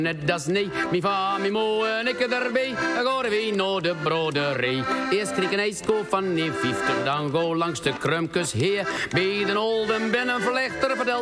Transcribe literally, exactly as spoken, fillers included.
Net dat is nee, mi va, mi mo en ik erbij. Dan gaan we naar de broderij. Eerst kreeg een ijskoop van neef vijftig, dan go langs de krumkes heer. Bij de olden binnen verlichter vertelt